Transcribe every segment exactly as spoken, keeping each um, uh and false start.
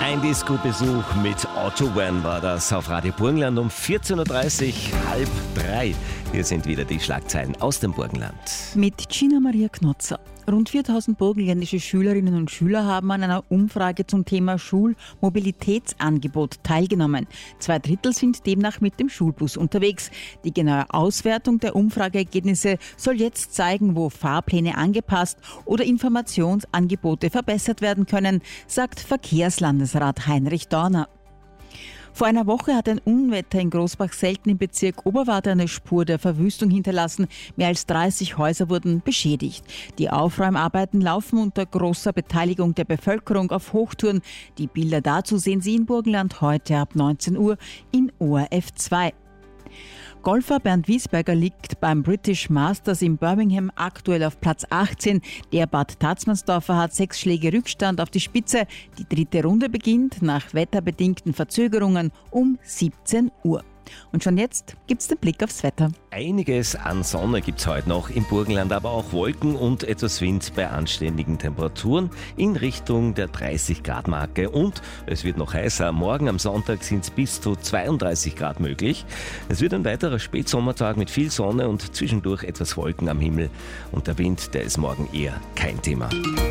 Ein Disco-Besuch mit Otto Wann war das auf Radio Burgenland um vierzehn Uhr dreißig, halb drei. Hier sind wieder die Schlagzeilen aus dem Burgenland. Mit Gina Maria Knotzer. Rund viertausend burgenländische Schülerinnen und Schüler haben an einer Umfrage zum Thema Schulmobilitätsangebot teilgenommen. Zwei Drittel sind demnach mit dem Schulbus unterwegs. Die genaue Auswertung der Umfrageergebnisse soll jetzt zeigen, wo Fahrpläne angepasst oder Informationsangebote verbessert werden können, sagt Verkehrslandesrat Heinrich Dorner. Vor einer Woche hat ein Unwetter in Großbach-Selten im Bezirk Oberwart eine Spur der Verwüstung hinterlassen. Mehr als dreißig Häuser wurden beschädigt. Die Aufräumarbeiten laufen unter großer Beteiligung der Bevölkerung auf Hochtouren. Die Bilder dazu sehen Sie in Burgenland heute ab neunzehn Uhr in O R F zwei. Golfer Bernd Wiesberger liegt beim British Masters in Birmingham aktuell auf Platz achtzehn. Der Bad Tatzmannsdorfer hat sechs Schläge Rückstand auf die Spitze. Die dritte Runde beginnt nach wetterbedingten Verzögerungen um siebzehn Uhr. Und schon jetzt gibt's den Blick aufs Wetter. Einiges an Sonne gibt's heute noch im Burgenland, aber auch Wolken und etwas Wind bei anständigen Temperaturen in Richtung der dreißig Grad Marke. Und es wird noch heißer. Morgen am Sonntag sind es bis zu zweiunddreißig Grad möglich. Es wird ein weiterer Spätsommertag mit viel Sonne und zwischendurch etwas Wolken am Himmel. Und der Wind, der ist morgen eher kein Thema.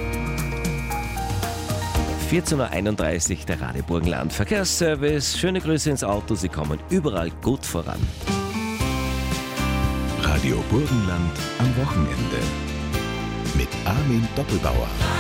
vierzehn Uhr einunddreißig, der Radio Burgenland Verkehrsservice. Schöne Grüße ins Auto, Sie kommen überall gut voran. Radio Burgenland am Wochenende mit Armin Doppelbauer.